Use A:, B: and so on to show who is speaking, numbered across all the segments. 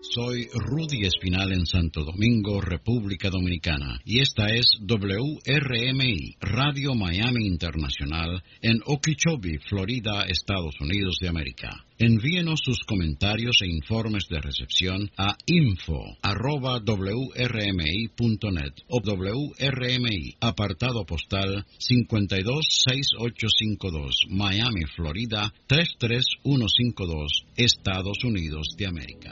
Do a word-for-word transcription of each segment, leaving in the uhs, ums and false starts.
A: Soy Rudy Espinal en Santo Domingo, República Dominicana, y esta es W R M I, Radio Miami Internacional, en Okeechobee, Florida, Estados Unidos de América. Envíenos sus comentarios e informes de recepción a info arroba w r m i punto net o W R M I, apartado postal cinco dos seis ocho cinco dos, Miami, Florida tres tres uno cinco dos, Estados Unidos de América.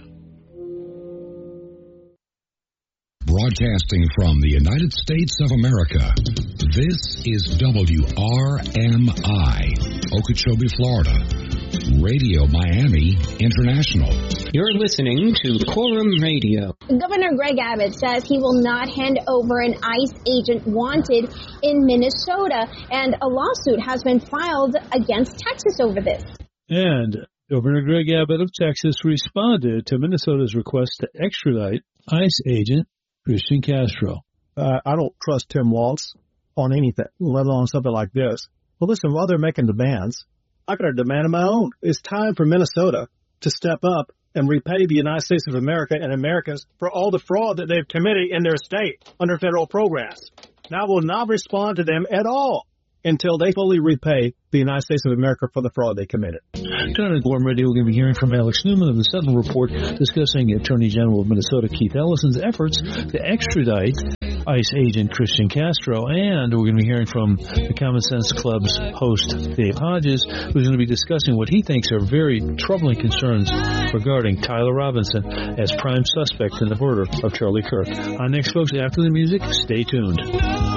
B: Broadcasting from the United States of America, this is W R M I, Okeechobee, Florida, Radio Miami International.
C: You're listening to Quorum Radio.
D: Governor Greg Abbott says he will not hand over an ICE agent wanted in Minnesota, and a lawsuit has been filed against Texas over this.
E: And Governor Greg Abbott of Texas responded to Minnesota's request to extradite ICE agent Christian Castro.
F: Uh, I don't trust Tim Walz on anything, let alone something like this. Well, listen, while they're making demands, I got a demand of my own. It's time for Minnesota to step up and repay the United States of America and Americans for all the fraud that they've committed in their state under federal programs. And I will not respond to them at all until they fully repay the United States of America for the fraud they committed.
E: Tonight on Quorum Radio, we're going to be hearing from Alex Newman of the Sentinel Report discussing Attorney General of Minnesota Keith Ellison's efforts to extradite ICE agent Christian Castro. And we're going to be hearing from the Common Sense Club's host, Dave Hodges, who's going to be discussing what he thinks are very troubling concerns regarding Tyler Robinson as prime suspect in the murder of Charlie Kirk. On next, folks, after the music, stay tuned.